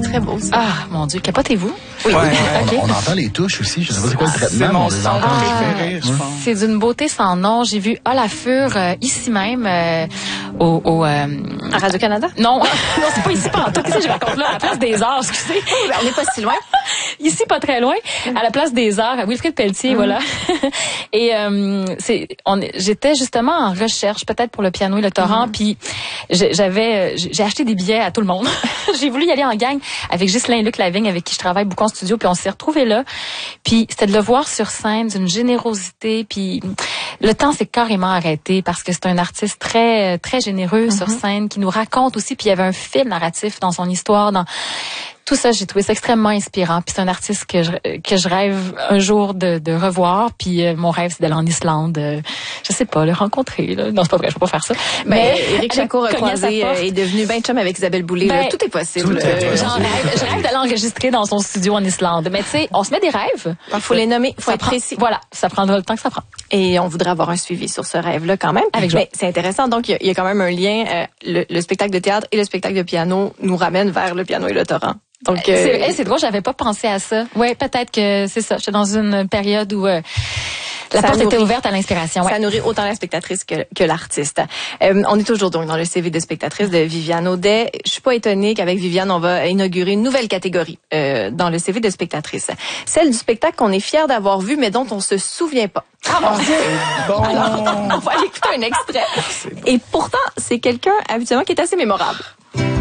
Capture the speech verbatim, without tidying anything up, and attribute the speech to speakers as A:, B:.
A: très beau, ça.
B: Ah, mon Dieu, capotez-vous?
C: Oui,
D: Ouais,
C: oui.
D: on, on entend les touches aussi. Je sais pas c'est quoi le traitement, mais on les entend.
B: Ah,
D: je pense.
B: c'est d'une beauté sans nom. J'ai vu À la Fure euh, ici même euh, au... au euh,
A: À Radio-Canada?
B: non, non, c'est pas ici, pas en tout. Qu'est-ce que je raconte là? À la Place des Arts, excusez.
A: Ben, on n'est pas si loin.
B: Ici, pas très loin, à la Place des Arts, à Wilfrid Pelletier, mm. voilà. Et euh, c'est, on, j'étais justement en recherche, peut-être pour le piano et le torrent, mm. puis j'avais, j'ai acheté des billets à tout le monde. J'ai voulu y aller en gang avec Ghislain Luc Lavigne, avec qui je travaille beaucoup en studio, puis on s'est retrouvés là. Puis c'était de le voir sur scène, d'une générosité, puis le temps s'est carrément arrêté parce que c'est un artiste très très généreux mm-hmm. sur scène, qui nous raconte aussi, puis il y avait un fil narratif dans son histoire, dans tout ça, j'ai trouvé ça extrêmement inspirant. Puis c'est un artiste que je que je rêve un jour de, de revoir. Puis euh, mon rêve, c'est d'aller en Islande. Euh, je sais pas, le rencontrer. Là. Non, c'est pas vrai, je peux pas faire ça.
A: Ben, mais Éric Jacot-Croisé est devenu ben chum avec Isabelle Boulay. Ben, là. Tout est possible.
D: Tout est
B: J'en rêve. Je rêve d'aller enregistrer dans son studio en Islande. Mais tu sais, on se met des rêves.
A: Il faut les nommer, il faut
B: ça
A: être
B: prend,
A: précis.
B: Voilà, ça prendra le temps que ça prend.
A: Et on voudrait avoir un suivi sur ce rêve-là quand même.
B: Avec joie.
A: Mais c'est intéressant. Donc, il y, y a quand même un lien. Euh, le, le spectacle de théâtre et le spectacle de piano nous ramènent vers le piano et le torrent. Donc, euh,
B: c'est, hey, c'est drôle, j'avais pas pensé à ça. Ouais, peut-être que c'est ça. J'étais dans une période où euh, la
A: ça
B: porte
A: nourrit,
B: était ouverte à l'inspiration. Ouais.
A: Ça nourrit autant la spectatrice que, que l'artiste. Euh, on est toujours donc dans le C V de spectatrice de Viviane Audet. Je suis pas étonnée qu'avec Viviane, on va inaugurer une nouvelle catégorie euh, dans le C V de spectatrice. Celle du spectacle qu'on est fier d'avoir vu, mais dont on se souvient pas.
B: Ah mon Dieu!
D: Bon.
A: Alors, on va aller écouter un extrait. Et pourtant, c'est quelqu'un habituellement qui est assez mémorable.